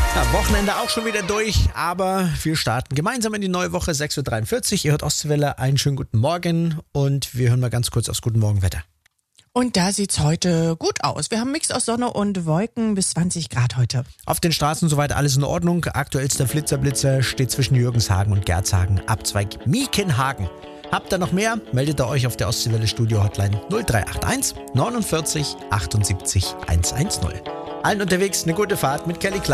Ja, Wochenende auch schon wieder durch, aber wir starten gemeinsam in die neue Woche, 6.43 Uhr. Ihr hört Ostwelle, einen schönen guten Morgen und wir hören mal ganz kurz aufs Guten Morgen Wetter. Und da sieht's heute gut aus. Wir haben einen Mix aus Sonne und Wolken bis 20 Grad heute. Auf den Straßen soweit alles in Ordnung. Aktuellster Flitzer steht zwischen Jürgenshagen und Gerzhagen, Abzweig Miekenhagen. Habt ihr noch mehr? Meldet ihr euch auf der Ostwelle Studio Hotline 0381 49 78 110. Allen unterwegs eine gute Fahrt mit Kelly Clark.